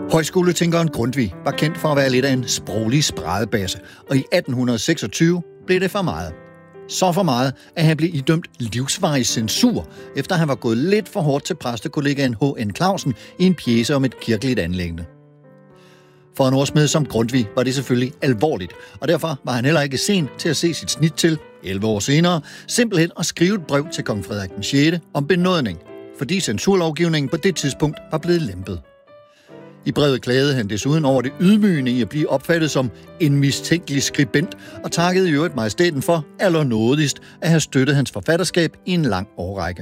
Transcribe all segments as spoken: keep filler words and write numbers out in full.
Højskoletænkeren Grundtvig var kendt for at være lidt af en sproglig spradebasse, og i atten seksogtyve blev det for meget. Så for meget, at han blev idømt livsvarig censur, efter han var gået lidt for hårdt til præstekollegaen H N Clausen i en pjece om et kirkeligt anliggende. For en ordsmed som Grundtvig var det selvfølgelig alvorligt, og derfor var han heller ikke sen til at se sit snit til, elleve år senere, simpelthen at skrive et brev til kong Frederik den sjette om benådning, fordi censurlovgivningen på det tidspunkt var blevet lempet. I brevet klagede han desuden over det ydmygende i at blive opfattet som en mistænkelig skribent, og takkede i øvrigt majestæten for allernådigst at have støttet hans forfatterskab i en lang årrække.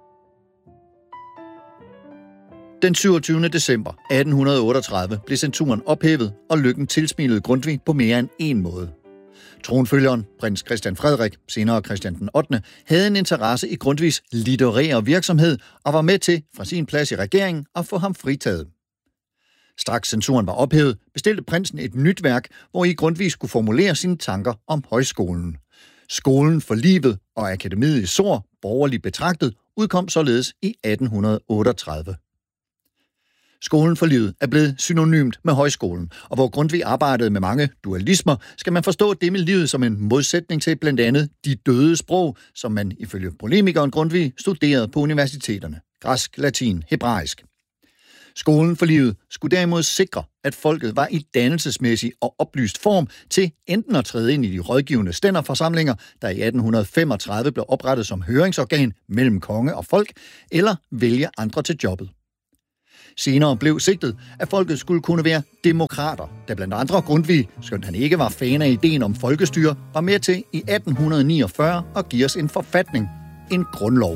Den syvogtyvende december atten otteogtredive blev censuren ophævet, og lykken tilsmilede Grundtvig på mere end en måde. Tronfølgeren, prins Christian Frederik, senere Christian den ottende, havde en interesse i Grundtvigs litterære virksomhed og var med til, fra sin plads i regeringen, at få ham fritaget. Straks censuren var ophævet, bestilte prinsen et nyt værk, hvor i Grundtvig skulle formulere sine tanker om højskolen. Skolen for livet og akademiet i Sor, borgerligt betragtet, udkom således i atten otteogtredive. Skolen for livet er blevet synonymt med højskolen, og hvor Grundtvig arbejdede med mange dualismer, skal man forstå det med livet som en modsætning til blandt andet de døde sprog, som man ifølge polemikeren Grundtvig studerede på universiteterne. Græsk, latin, hebraisk. Skolen for livet skulle derimod sikre, at folket var i dannelsesmæssig og oplyst form til enten at træde ind i de rådgivende stænderforsamlinger, der i atten femogtredive blev oprettet som høringsorgan mellem konge og folk, eller vælge andre til jobbet. Senere blev sigtet, at folket skulle kunne være demokrater, da blandt andre Grundtvig, skønt han ikke var fan af ideen om folkestyre, var med til i atten niogfyrre at give os en forfatning, en grundlov.